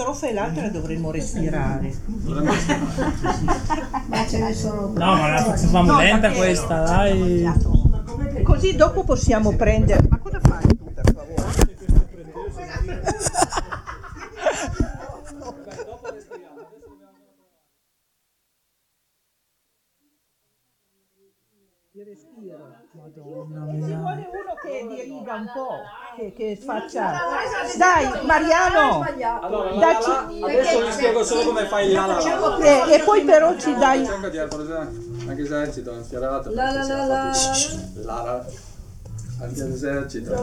strofa e l'altra dovremmo respirare. Ma ce ne sono. No, ma la facciamo lenta davvero. questa, dai. Così dopo possiamo prendere. Ma cosa fai tu, per favore? Di respiro. Madonna Ci mia. vuole uno che diriga un po', che faccia. Dai, Mariano! Dacci. Adesso vi spiego solo come fai la la. E poi però ci dai. Cerca di anche esercito, non schierato. La la la la. La anche esercito.